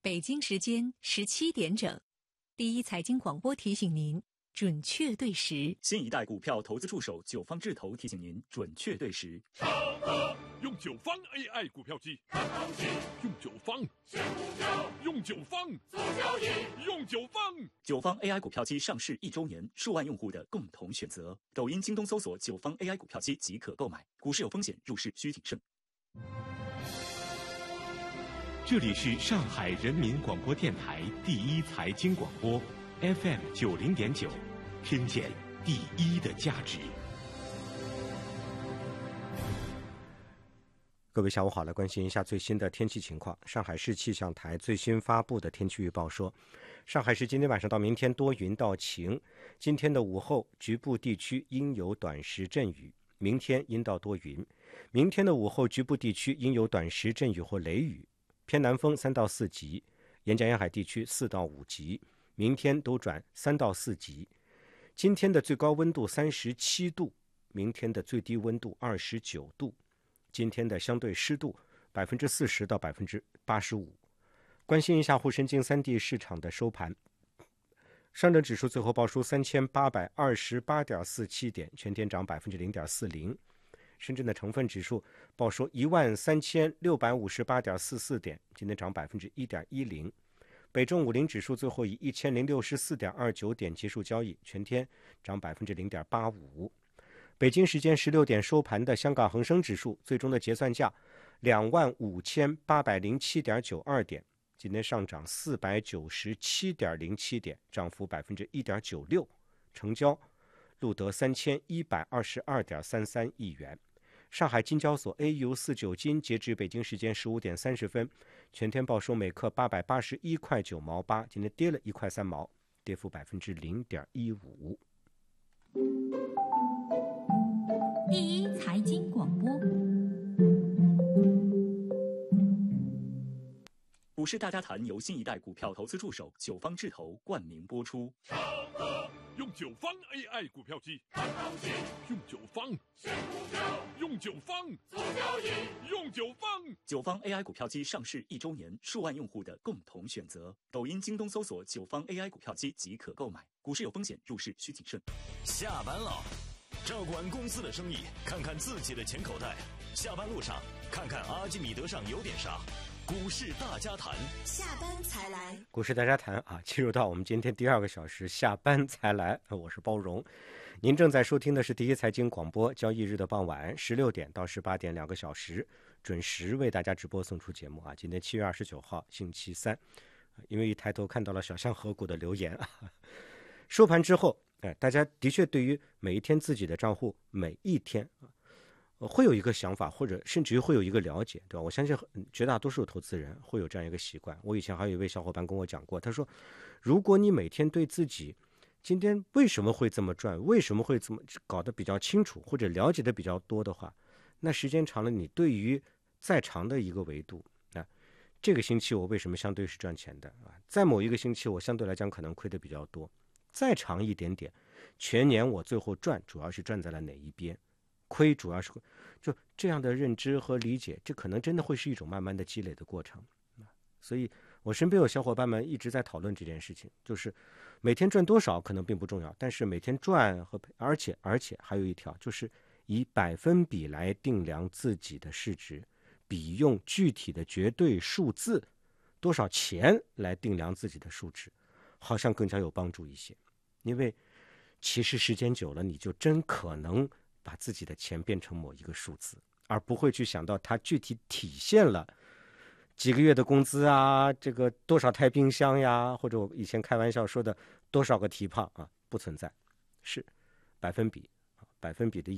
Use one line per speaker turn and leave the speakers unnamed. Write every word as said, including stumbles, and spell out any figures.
北京时间十七点整，第一财经广播提醒您准确对时。
新一代股票投资助手九方智投提醒您准确对时。
上课用九方 A I 股票机看行情，用九方选股票，用九方做交易，用九方。
九方 A I 股票机上市一周年，数万用户的共同选择。抖音、京东搜索九方 A I 股票机即可购买。股市有风险，入市需谨慎。
这里是上海人民广播电台第一财经广播 F M 九零点九，听见第一的价值。
各位下午好，来关心一下最新的天气情况。上海市气象台最新发布的天气预报说，上海市今天晚上到明天多云到晴，今天的午后局部地区应有短时阵雨，明天阴到多云，明天的午后局部地区应有短时阵雨或雷雨，偏南风三到四级，沿江沿海地区四到五级，明天都转三到四级。今天的最高温度三十七度，明天的最低温度二十九度。今天的相对湿度百分之四十到百分之八十五。关心一下沪深沪三地市场的收盘，上证指数最后报收三千八百二十八点四七点，全天涨百分之零点四零。深圳的成分指数报收一万三千六百五十八点四四点，今天涨百分之一点一零。北证五零指数最后以一千零六十四点二九点结束交易，全天涨百分之零点八五。北京时间十六点收盘的香港恒生指数最终的结算价两万五千八百零七点九二点，今天上涨四百九十七点零七点，涨幅百分之一点九六，成交录得三千一百二十二点三三亿元。上海金交所 A 五四九金截至北京时间十五点三十分，全天报收每克八百八十一块九毛八，今天跌了一块三毛，跌幅百分之零点一五。
第一财经广播，
股市大家谈由新一代股票投资助手九方智投冠名播出。
上课用九方 A I 股票机看行情，用九方选股票，用九方做交易，用九方。
九方 A I 股票机上市一周年，数万用户的共同选择。抖音、京东搜索九方 A I 股票机即可购买。股市有风险，入市需谨慎。
下班了，照管公司的生意，看看自己的钱口袋。下班路上，看看阿基米德上有点啥。股市大家谈，
下班才来。
股市大家谈啊，进入到我们今天第二个小时，下班才来。我是包荣，您正在收听的是第一财经广播，交易日的傍晚十六点到十八点两个小时，准时为大家直播送出节目啊。今天七月二十九号，星期三，因为一抬头看到了小象河谷的留言啊。收盘之后，哎，大家的确对于每一天自己的账户，每一天啊。会有一个想法，或者甚至于会有一个了解，对吧？我相信绝大多数投资人会有这样一个习惯。我以前还有一位小伙伴跟我讲过，他说，如果你每天对自己今天为什么会这么赚，为什么会这么搞得比较清楚，或者了解的比较多的话，那时间长了，你对于再长的一个维度，啊，这个星期我为什么相对是赚钱的啊？在某一个星期我相对来讲可能亏的比较多，再长一点点，全年我最后赚主要是赚在了哪一边？亏主要是就这样的认知和理解，这可能真的会是一种慢慢的积累的过程。所以我身边有小伙伴们一直在讨论这件事情，就是每天赚多少可能并不重要，但是每天赚和而且而且还有一条，就是以百分比来定量自己的市值，比用具体的绝对数字多少钱来定量自己的数值，好像更加有帮助一些。因为其实时间久了，你就真可能把自己的钱变成某一个数字，而不会去想到它具体体现了几个月的工资啊，这个多少台冰箱呀，或者我以前开玩笑说的多少个提胖啊，不存在，是百分比，百分比的